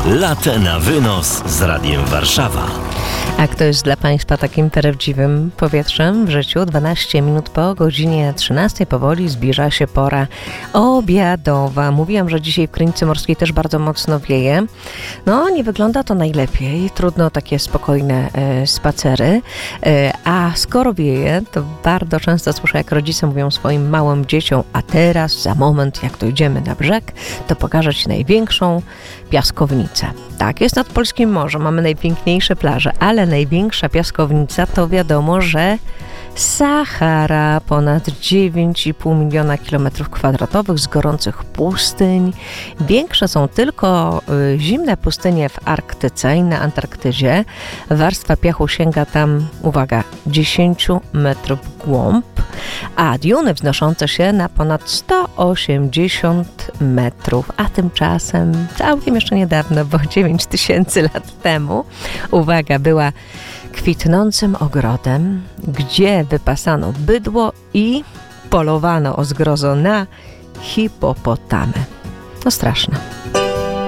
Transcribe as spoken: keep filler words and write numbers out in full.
Latę na wynos z Radiem Warszawa. A kto jest dla Państwa takim prawdziwym powietrzem w życiu? dwanaście minut po godzinie trzynastej powoli zbliża się pora obiadowa. Mówiłam, że dzisiaj w Krynicy Morskiej też bardzo mocno wieje. No, nie wygląda to najlepiej. Trudno takie spokojne e, spacery. E, a skoro wieje, to bardzo często słyszę, jak rodzice mówią swoim małym dzieciom, a teraz, za moment, jak dojdziemy na brzeg, to pokażę Ci największą piaskownicę. Tak, jest nad Polskim Morzem, mamy najpiękniejsze plaże, ale największa piaskownica to wiadomo, że Sahara, ponad dziewięć i pół miliona kilometrów kwadratowych z gorących pustyń. Większe są tylko y, zimne pustynie w Arktyce i na Antarktydzie. Warstwa piachu sięga tam, uwaga, dziesięć metrów w głąb, a duny wznoszące się na ponad sto osiemdziesiąt metrów, a tymczasem całkiem jeszcze niedawno, bo dziewięć tysięcy lat temu, uwaga, była kwitnącym ogrodem, gdzie wypasano bydło i polowano o zgrozo na hipopotamy. No straszne.